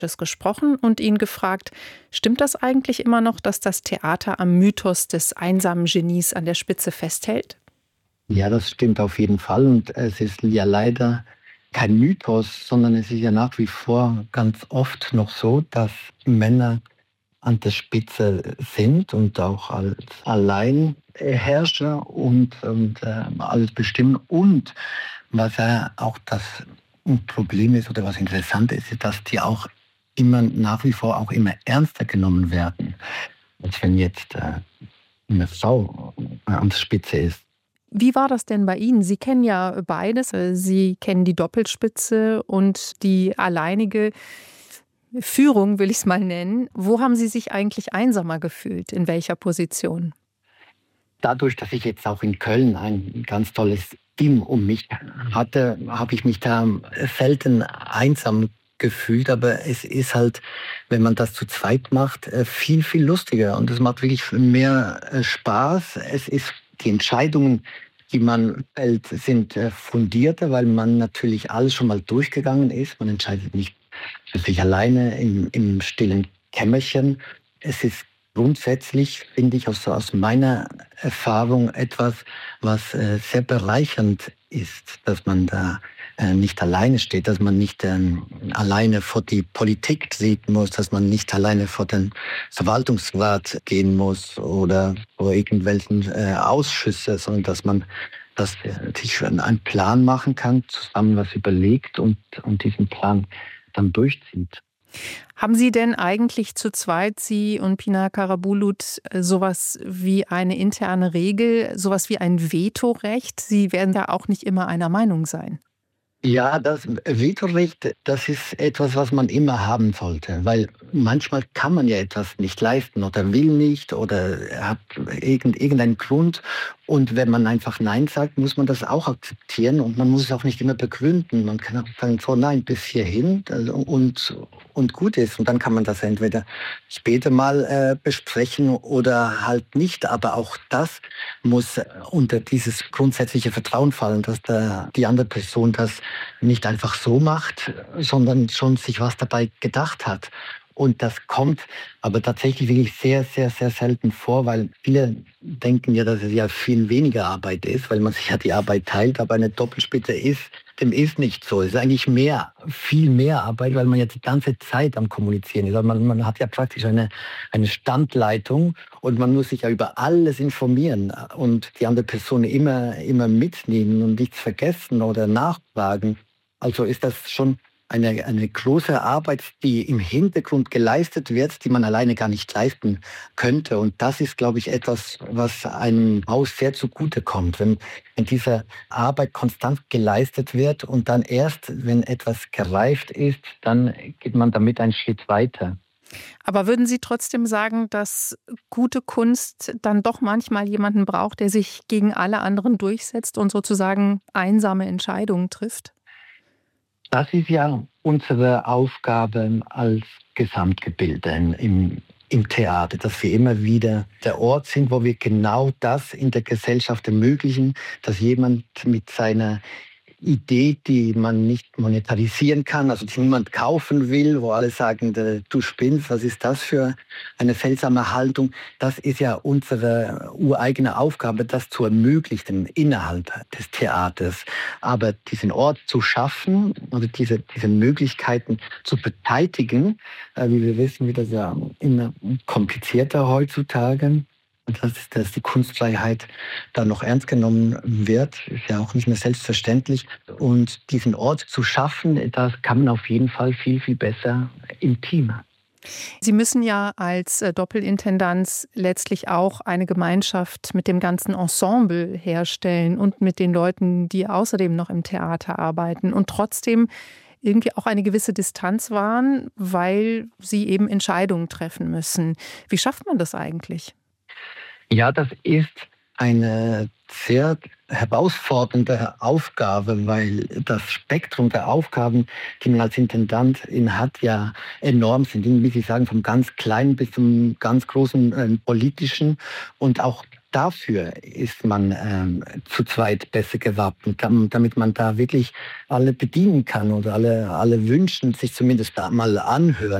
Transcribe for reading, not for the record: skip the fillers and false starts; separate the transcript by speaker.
Speaker 1: gesprochen und ihn gefragt, stimmt das eigentlich immer noch, dass das Theater am Mythos des einsamen Genies an der Spitze festhält?
Speaker 2: Ja, das stimmt auf jeden Fall. Und es ist ja leider kein Mythos, sondern es ist ja nach wie vor ganz oft noch so, dass Männer an der Spitze sind und auch als Alleinherrscher und alles bestimmen. Und was ja auch das Problem ist oder was interessant ist, ist, dass die auch immer nach wie vor auch immer ernster genommen werden, als wenn jetzt eine Frau an der Spitze ist.
Speaker 1: Wie war das denn bei Ihnen? Sie kennen ja beides. Sie kennen die Doppelspitze und die alleinige Führung, will ich es mal nennen. Wo haben Sie sich eigentlich einsamer gefühlt? In welcher Position?
Speaker 2: Dadurch, dass ich jetzt auch in Köln ein ganz tolles Team um mich hatte, habe ich mich da selten einsam gefühlt. Aber es ist halt, wenn man das zu zweit macht, viel, viel lustiger. Und es macht wirklich mehr Spaß. Es ist die Entscheidungen, die man fällt, sind fundierter, weil man natürlich alles schon mal durchgegangen ist. Man entscheidet nicht für sich alleine im stillen Kämmerchen. Es ist grundsätzlich, finde ich, aus meiner Erfahrung etwas, was sehr bereichernd ist, dass man da nicht alleine steht, dass man nicht alleine vor die Politik treten muss, dass man nicht alleine vor den Verwaltungsrat gehen muss oder vor irgendwelchen Ausschüsse, sondern dass man sich einen Plan machen kann, zusammen was überlegt und diesen Plan dann durchzieht.
Speaker 1: Haben Sie denn eigentlich zu zweit, Sie und Pina Karabulut, sowas wie eine interne Regel, sowas wie ein Vetorecht? Sie werden ja auch nicht immer einer Meinung sein.
Speaker 2: Ja, das Vetorecht, das ist etwas, was man immer haben sollte, weil manchmal kann man ja etwas nicht leisten oder will nicht oder hat irgendeinen Grund. Und wenn man einfach Nein sagt, muss man das auch akzeptieren und man muss es auch nicht immer begründen. Man kann auch sagen, so nein, bis hierhin und gut ist. Und dann kann man das entweder später mal besprechen oder halt nicht. Aber auch das muss unter dieses grundsätzliche Vertrauen fallen, dass die andere Person das nicht einfach so macht, sondern schon sich was dabei gedacht hat. Und das kommt aber tatsächlich wirklich sehr, sehr, sehr selten vor, weil viele denken ja, dass es ja viel weniger Arbeit ist, weil man sich ja die Arbeit teilt, aber eine Doppelspitze dem ist nicht so. Es ist eigentlich viel mehr Arbeit, weil man ja die ganze Zeit am Kommunizieren ist. Also man hat ja praktisch eine Standleitung und man muss sich ja über alles informieren und die andere Person immer mitnehmen und nichts vergessen oder nachfragen. Also ist das schon eine große Arbeit, die im Hintergrund geleistet wird, die man alleine gar nicht leisten könnte. Und das ist, glaube ich, etwas, was einem Haus sehr zugute kommt, wenn diese Arbeit konstant geleistet wird und dann erst, wenn etwas gereift ist, dann geht man damit einen Schritt weiter.
Speaker 1: Aber würden Sie trotzdem sagen, dass gute Kunst dann doch manchmal jemanden braucht, der sich gegen alle anderen durchsetzt und sozusagen einsame Entscheidungen trifft?
Speaker 2: Das ist ja unsere Aufgabe als Gesamtgebilde im Theater, dass wir immer wieder der Ort sind, wo wir genau das in der Gesellschaft ermöglichen, dass jemand mit seiner Idee, die man nicht monetarisieren kann, also die niemand kaufen will, wo alle sagen, du spinnst, was ist das für eine seltsame Haltung? Das ist ja unsere ureigene Aufgabe, das zu ermöglichen innerhalb des Theaters. Aber diesen Ort zu schaffen, also diese Möglichkeiten zu beteiligen, wie wir wissen, wird das ja immer komplizierter heutzutage. Und dass die Kunstfreiheit da noch ernst genommen wird, ist ja auch nicht mehr selbstverständlich. Und diesen Ort zu schaffen, das kann man auf jeden Fall viel, viel besser im Team.
Speaker 1: Sie müssen ja als Doppelintendanz letztlich auch eine Gemeinschaft mit dem ganzen Ensemble herstellen und mit den Leuten, die außerdem noch im Theater arbeiten und trotzdem irgendwie auch eine gewisse Distanz wahren, weil Sie eben Entscheidungen treffen müssen. Wie schafft man das eigentlich?
Speaker 2: Ja, das ist eine sehr herausfordernde Aufgabe, weil das Spektrum der Aufgaben, die man als Intendant hat, ja enorm sind. Wie Sie sagen, vom ganz kleinen bis zum ganz großen politischen und auch dafür ist man zu zweit besser gewappnet, damit man da wirklich alle bedienen kann oder alle wünschen sich zumindest da mal anhören.